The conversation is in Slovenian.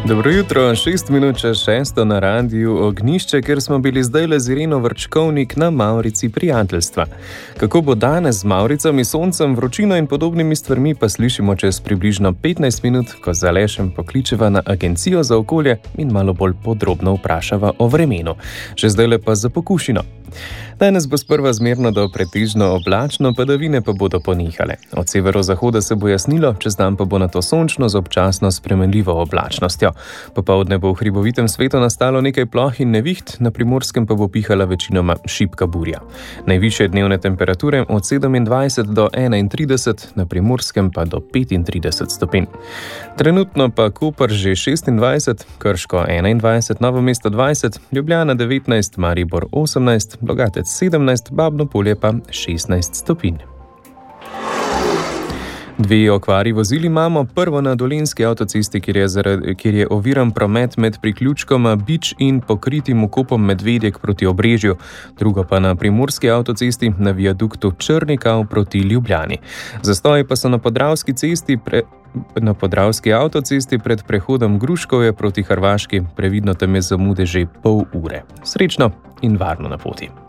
Dobro jutro, 6 minut čez 6 na radiju Ognjišče, ker smo bili zdajle z Ireno Vrčkovnik na Mavrici prijateljstva. Kako bo danes z Mavricami, soncem, vročino in podobnimi stvarmi, pa slišimo čez približno 15 minut, ko z Alešem pokličeva na Agencijo za okolje in malo bolj podrobno vprašava o vremenu. Že zdajle pa za pokušino. Danes bo sprva zmerno do pretežno oblačno, padavine pa bodo ponehale. Od severozahoda se bo jasnilo, čez dan pa bo nato sončno z občasno spremenljivo oblačnostjo. Popoldne bo v hribovitem svetu nastalo nekaj ploh in neviht, na Primorskem pa bo pihala večinoma šibka burja. Najvišje dnevne temperature od 27 do 31, na Primorskem pa do 35 stopinj. Trenutno pa Koper že 26, Krško 21, Novo mesto 20, Ljubljana 19, Maribor 18, Logatec 17, Babno Polje pa 16 stopinj. Dve okvari vozil imamo, prvo na Dolenjski avtocesti, kjer je oviran promet med priključkoma Bič in pokritim vkopom Medvedjek proti Obrežju, drugo pa na Primorski avtocesti na viaduktu Črnikav proti Ljubljani. Zastoji pa so na Podravski avtocesti pred prehodom Gruškovje proti Hrvaški, previdno tam je zamude že pol ure. Srečno in varno na poti.